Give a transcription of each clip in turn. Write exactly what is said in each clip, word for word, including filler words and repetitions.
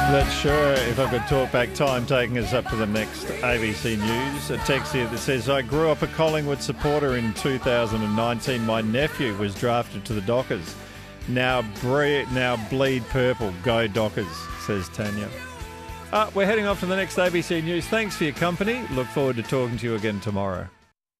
That's sure if I've got talkback time taking us up to the next A B C News. A text here that says, I grew up a Collingwood supporter in two thousand nineteen. My nephew was drafted to the Dockers. Now, bre- now bleed purple. Go Dockers, says Tanya. Uh, we're heading off to the next A B C News. Thanks for your company. Look forward to talking to you again tomorrow.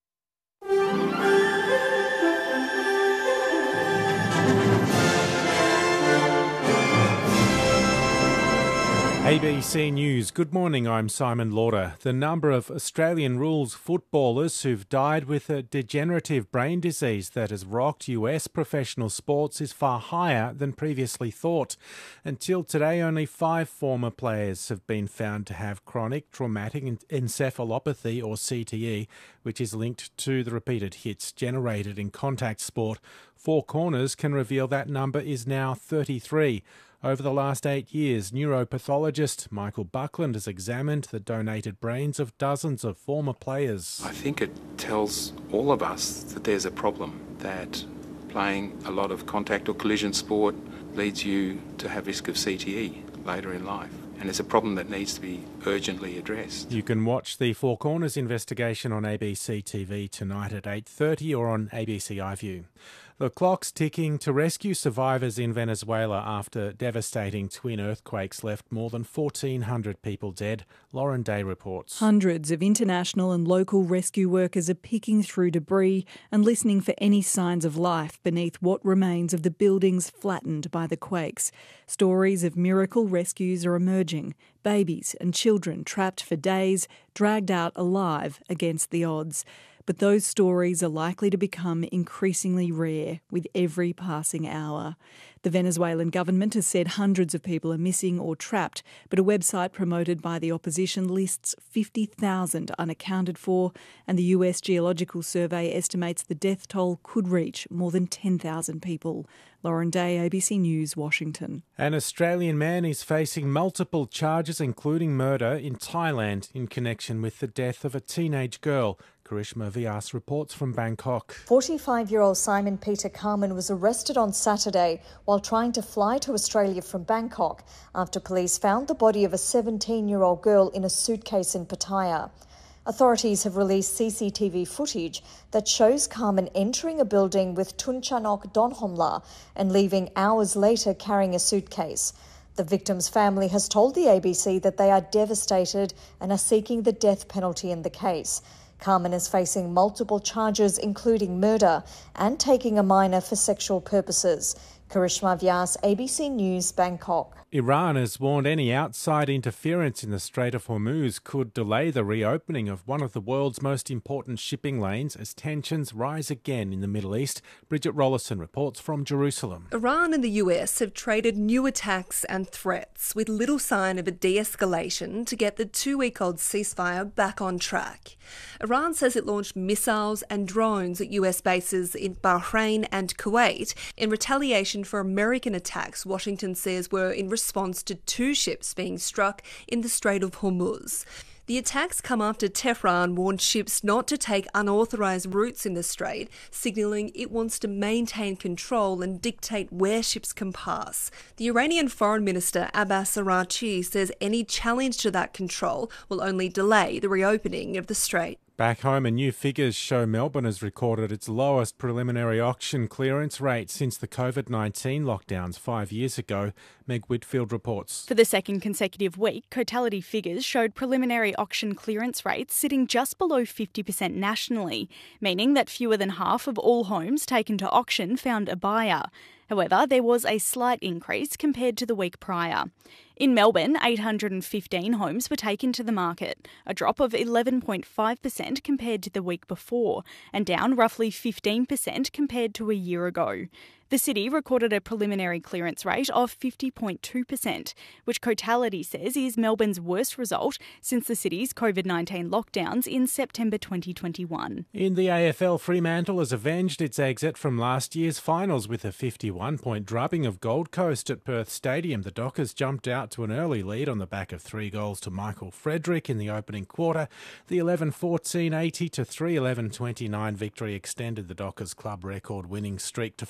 A B C News. Good morning, I'm Simon Lauder. The number of Australian rules footballers who've died with a degenerative brain disease that has rocked U S professional sports is far higher than previously thought. Until today, only five former players have been found to have chronic traumatic encephalopathy, or C T E, which is linked to the repeated hits generated in contact sport. Four Corners can reveal that number is now thirty-three. Over the last eight years, neuropathologist Michael Buckland has examined the donated brains of dozens of former players. I think it tells all of us that there's a problem, that playing a lot of contact or collision sport leads you to have risk of C T E later in life. And it's a problem that needs to be urgently addressed. You can watch the Four Corners investigation on A B C T V tonight at eight thirty or on A B C iView. The clock's ticking to rescue survivors in Venezuela after devastating twin earthquakes left more than fourteen hundred people dead. Lauren Day reports. Hundreds of international and local rescue workers are picking through debris and listening for any signs of life beneath what remains of the buildings flattened by the quakes. Stories of miracle rescues are emerging. Babies and children trapped for days, dragged out alive against the odds. But those stories are likely to become increasingly rare with every passing hour. The Venezuelan government has said hundreds of people are missing or trapped, but a website promoted by the opposition lists fifty thousand unaccounted for, and the U S Geological Survey estimates the death toll could reach more than ten thousand people. Lauren Day, A B C News, Washington. An Australian man is facing multiple charges, including murder, in Thailand in connection with the death of a teenage girl. Karishma Vyas reports from Bangkok. forty-five-year-old Simon Peter Carman was arrested on Saturday while trying to fly to Australia from Bangkok after police found the body of a seventeen-year-old girl in a suitcase in Pattaya. Authorities have released C C T V footage that shows Carman entering a building with Tunchanok Donhomla and leaving hours later carrying a suitcase. The victim's family has told the A B C that they are devastated and are seeking the death penalty in the case. Carman is facing multiple charges, including murder and taking a minor for sexual purposes. Karishma Vyas, A B C News, Bangkok. Iran has warned any outside interference in the Strait of Hormuz could delay the reopening of one of the world's most important shipping lanes as tensions rise again in the Middle East. Bridget Rollison reports from Jerusalem. Iran and the U S have traded new attacks and threats with little sign of a de-escalation to get the two-week-old ceasefire back on track. Iran says it launched missiles and drones at U S bases in Bahrain and Kuwait in retaliation for American attacks Washington says were in response to two ships being struck in the Strait of Hormuz. The attacks come after Tehran warned ships not to take unauthorised routes in the strait, signalling it wants to maintain control and dictate where ships can pass. The Iranian Foreign Minister Abbas Araghchi says any challenge to that control will only delay the reopening of the strait. Back home, and new figures show Melbourne has recorded its lowest preliminary auction clearance rate since the COVID nineteen lockdowns five years ago. Meg Whitfield reports. For the second consecutive week, Cotality figures showed preliminary auction clearance rates sitting just below fifty percent nationally, meaning that fewer than half of all homes taken to auction found a buyer. However, there was a slight increase compared to the week prior. In Melbourne, eight hundred fifteen homes were taken to the market, a drop of eleven point five percent compared to the week before, and down roughly fifteen percent compared to a year ago. The city recorded a preliminary clearance rate of fifty point two percent, which Cotality says is Melbourne's worst result since the city's COVID nineteen lockdowns in September twenty twenty-one. In the A F L, Fremantle has avenged its exit from last year's finals with a fifty-one point drubbing of Gold Coast at Perth Stadium. The Dockers jumped out to an early lead on the back of three goals to Michael Frederick in the opening quarter. The eleven fourteen eighty to three eleven twenty-nine victory extended the Dockers club record winning streak to fourteen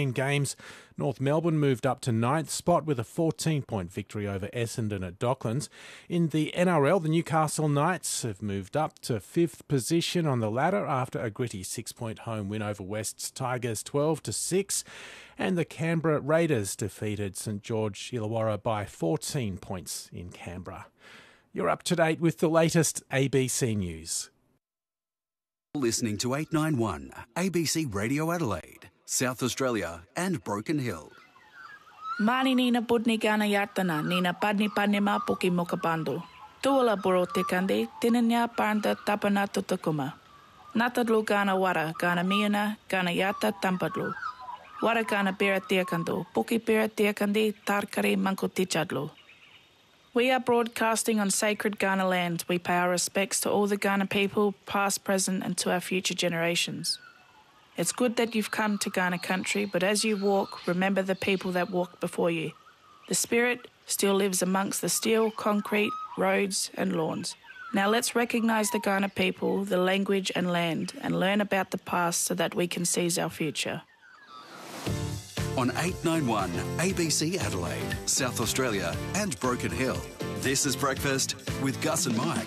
sixteen games. North Melbourne moved up to ninth spot with a fourteen-point victory over Essendon at Docklands. In the N R L, the Newcastle Knights have moved up to fifth position on the ladder after a gritty six-point home win over West's Tigers twelve to six. And the Canberra Raiders defeated St George Illawarra by fourteen points in Canberra. You're up to date with the latest A B C News. Listening to eight ninety-one A B C Radio Adelaide, South Australia and Broken Hill. Mani nina budni gana yatana, nina padni padni ma puki mokabandu. Tuala buro tikandi, tinanya panda tapana tutakuma. Natadlu gana wara, gana miuna, gana yata tampadlu. Wara gana bira tiakandu, puki bira tiakandi, tarkari mankutichadlu. We are broadcasting on sacred Kaurna land. We pay our respects to all the Kaurna people, past, present, and to our future generations. It's good that you've come to Kaurna country, but as you walk, remember the people that walked before you. The spirit still lives amongst the steel, concrete, roads, and lawns. Now let's recognise the Kaurna people, the language and land, and learn about the past so that we can seize our future. On eight ninety-one A B C Adelaide, South Australia and Broken Hill. This is Breakfast with Gus and Mike.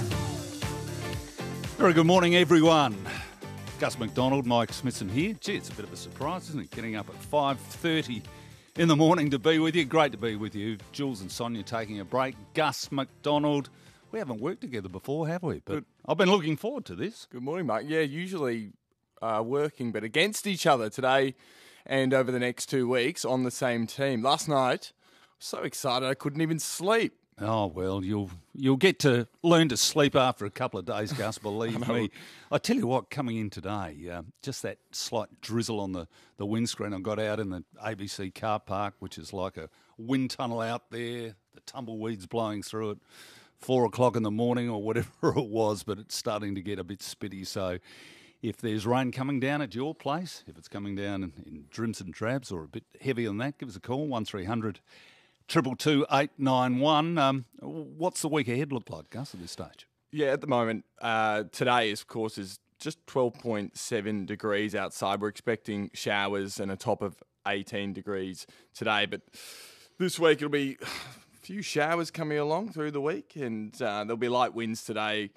Very good morning, everyone. Gus McDonald, Mike Smithson here. Gee, it's a bit of a surprise, isn't it? Getting up at five thirty in the morning to be with you. Great to be with you. Jules and Sonia taking a break. Gus McDonald. We haven't worked together before, have we? But good. I've been looking forward to this. Good morning, Mike. Yeah, usually uh, working, but against each other today and over the next two weeks on the same team. Last night, I was so excited I couldn't even sleep. Oh, well, you'll you'll get to learn to sleep after a couple of days, Gus, believe me. I tell you what, coming in today, uh, just that slight drizzle on the, the windscreen. I got out in the A B C car park, which is like a wind tunnel out there, the tumbleweeds blowing through it, four o'clock in the morning or whatever it was, but it's starting to get a bit spitty, so if there's rain coming down at your place, if it's coming down in, in drims and drabs or a bit heavier than that, give us a call, one three hundred two two two eight nine one. Um, what's the week ahead look like, Gus, at this stage? Yeah, at the moment, uh, today, of course, is just twelve point seven degrees outside. We're expecting showers and a top of eighteen degrees today, but this week it'll be a few showers coming along through the week, and uh, there'll be light winds today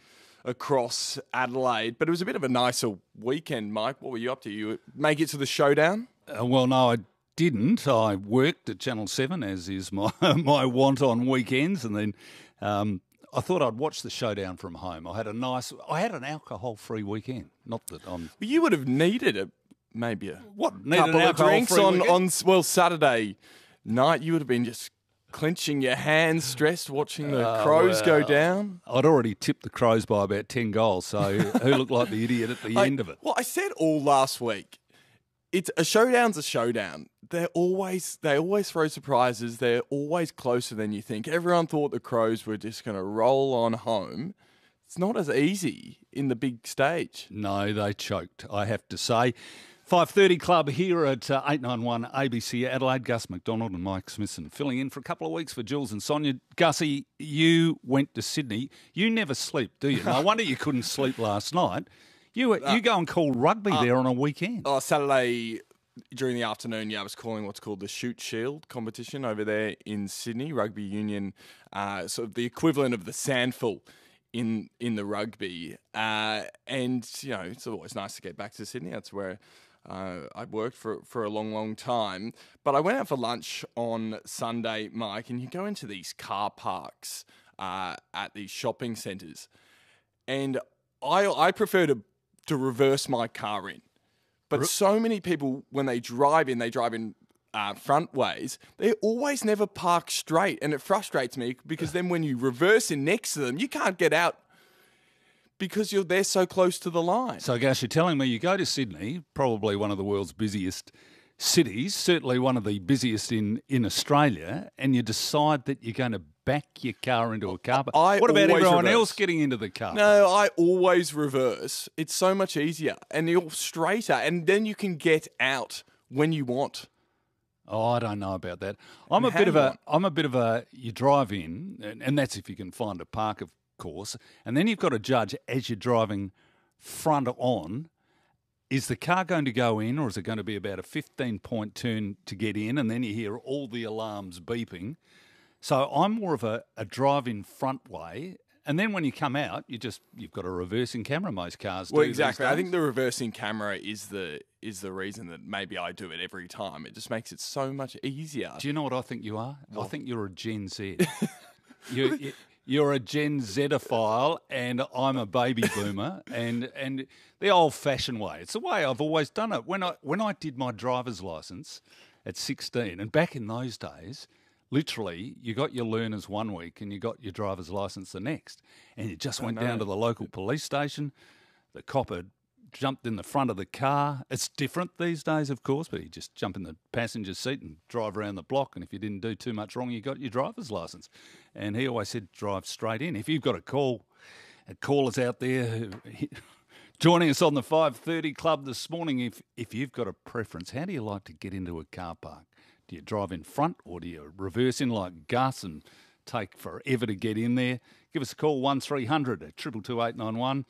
across Adelaide. But it was a bit of a nicer weekend, Mike. What were you up to? You make it to the showdown? Uh, well, no, I didn't. I worked at Channel seven, as is my my want on weekends, and then um, I thought I'd watch the showdown from home. I had a nice, I had an alcohol-free weekend. Not that I'm... Well, you would have needed a maybe a what, couple of drinks on, on, well, Saturday night. You would have been just clenching your hands, stressed, watching the uh, Crows well, go down. I'd already tipped the Crows by about ten goals, so who looked like the idiot at the I, end of it? Well, I said all last week, it's a showdown's a showdown. They're always they always throw surprises. They're always closer than you think. Everyone thought the Crows were just going to roll on home. It's not as easy in the big stage. No, they choked, I have to say. five thirty Club here at uh, eight ninety-one A B C Adelaide. Gus McDonald and Mike Smithson filling in for a couple of weeks for Jules and Sonia. Gussie, you went to Sydney. You never sleep, do you? No wonder you couldn't sleep last night. You uh, you go and call rugby uh, there on a weekend. Oh, Saturday during the afternoon, yeah, I was calling what's called the Shoot Shield competition over there in Sydney. Rugby union, uh, sort of the equivalent of the Sandful in in the rugby. Uh, and, you know, it's always nice to get back to Sydney. That's where Uh, I worked for for a long, long time, but I went out for lunch on Sunday, Mike, and you go into these car parks uh, at these shopping centres, and I I prefer to to reverse my car in, but so many people when they drive in, they drive in uh, front ways. They always never park straight, and it frustrates me because then when you reverse in next to them, you can't get out. Because you're there so close to the line. So, Gus, you're telling me you go to Sydney, probably one of the world's busiest cities, certainly one of the busiest in, in Australia, and you decide that you're going to back your car into a car park. I what about everyone reverse. else getting into the car? No, I always reverse. It's so much easier, and you're straighter, and then you can get out when you want. Oh, I don't know about that. I'm and a bit of a. I'm a bit of a. You drive in, and, and that's if you can find a park of course, and then you've got to judge as you're driving front on, is the car going to go in, or is it going to be about a fifteen-point turn to get in, and then you hear all the alarms beeping? So I'm more of a, a drive-in front way, and then when you come out, you just you've got a reversing camera. Most cars do. Well, exactly. these I days. think the reversing camera is the is the reason that maybe I do it every time. It just makes it so much easier. Do you know what I think you are? What? I think you're a Gen Z. you, you, you're a Gen Zedophile, and I'm a baby boomer, and and the old-fashioned way. It's the way I've always done it. When I when I did my driver's license at sixteen, and back in those days, literally, you got your learners one week and you got your driver's licence the next, and you just went down to the local police station. The cop had jumped in the front of the car. It's different these days, of course, but you just jump in the passenger seat and drive around the block, and if you didn't do too much wrong, you got your driver's licence. And he always said, drive straight in. If you've got a call, a caller's out there who, joining us on the five thirty Club this morning, if if you've got a preference, how do you like to get into a car park? Do you drive in front, or do you reverse in like Gus and take forever to get in there? Give us a call, one three hundred two two two eight nine one,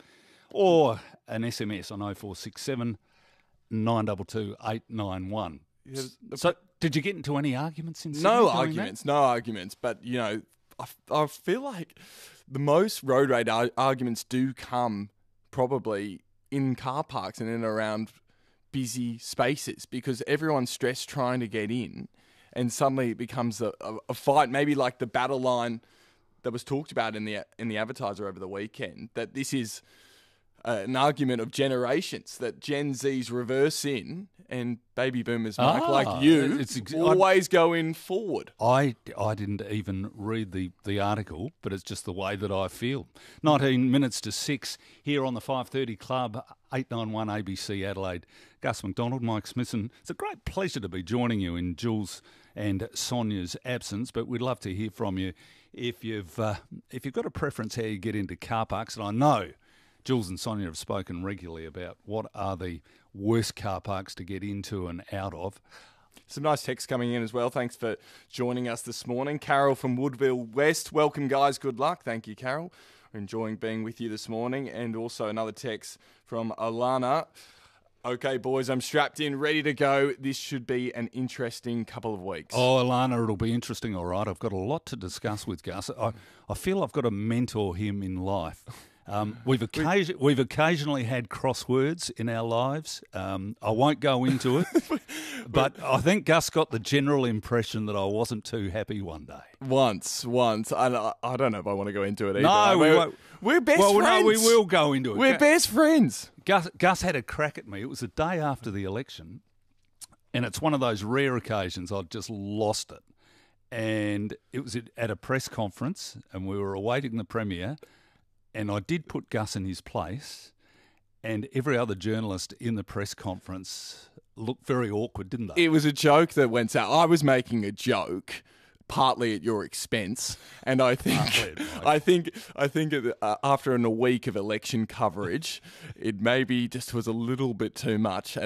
or an S M S on oh four six seven nine two two eight nine one. Yeah, so, did you get into any arguments in Sydney? No arguments, that? no arguments. But, you know, I, I feel like the most road rage ar- arguments do come probably in car parks and in and around busy spaces, because everyone's stressed trying to get in, and suddenly it becomes a, a, a fight, maybe like the battle line that was talked about in the in the advertiser over the weekend, that this is uh, an argument of generations, that Gen Z's reverse in and baby boomers, Mike, Ah, like you, it's ex- always go in forward. I, I didn't even read the, the article, but it's just the way that I feel. nineteen minutes to six here on the five thirty Club, eight nine one A B C Adelaide. Gus McDonald, Mike Smithson. It's a great pleasure to be joining you in Jules and Sonia's absence, but we'd love to hear from you if you've uh, if you've got a preference how you get into car parks. And I know Jules and Sonia have spoken regularly about what are the worst car parks to get into and out of. Some nice texts coming in as well. Thanks for joining us this morning. Carol from Woodville West. Welcome, guys. Good luck. Thank you, Carol. We're enjoying being with you this morning. And also another text from Alana. Okay, boys, I'm strapped in, ready to go. This should be an interesting couple of weeks. Oh, Alana, it'll be interesting, all right. I've got a lot to discuss with Gus. I, I feel I've got to mentor him in life. Um, we've, occasion, we've occasionally had crosswords in our lives. Um, I won't go into it, but I think Gus got the general impression that I wasn't too happy one day. Once, once. I, I don't know if I want to go into it either. No, we we're, won't. We're best well, friends. No, we will go into it. We're Gus, best friends. Gus, Gus had a crack at me. It was the day after the election, and it's one of those rare occasions I'd just lost it. And it was at a press conference, and we were awaiting the Premier. And I did put Gus in his place, and every other journalist in the press conference looked very awkward, didn't they? It was a joke that went out. I was making a joke, partly at your expense, and I think, I think, I think, uh, after a week of election coverage, it maybe just was a little bit too much.